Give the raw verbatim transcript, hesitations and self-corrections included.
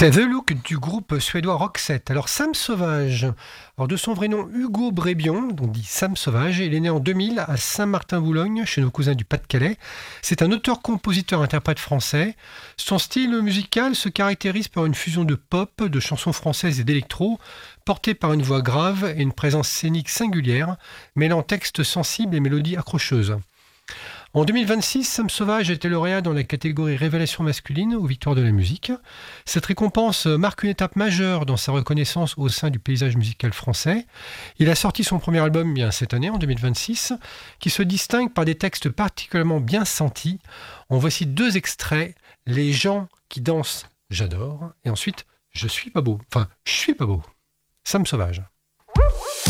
C'était The Look du groupe suédois Roxette. Alors Sam Sauvage, alors de son vrai nom Hugo Brébion, donc dit Sam Sauvage, il est né en deux mille à Saint-Martin-Boulogne, chez nos cousins du Pas-de-Calais. C'est un auteur-compositeur-interprète français. Son style musical se caractérise par une fusion de pop, de chansons françaises et d'électro, portée par une voix grave et une présence scénique singulière, mêlant textes sensibles et mélodies accrocheuses. En deux mille vingt-six, Sam Sauvage était lauréat dans la catégorie Révélation masculine aux Victoires de la musique. Cette récompense marque une étape majeure dans sa reconnaissance au sein du paysage musical français. Il a sorti son premier album bien cette année, en deux mille vingt-six, qui se distingue par des textes particulièrement bien sentis. En voici deux extraits. Les gens qui dansent, j'adore. Et ensuite, je suis pas beau. Enfin, je suis pas beau. Sam Sauvage.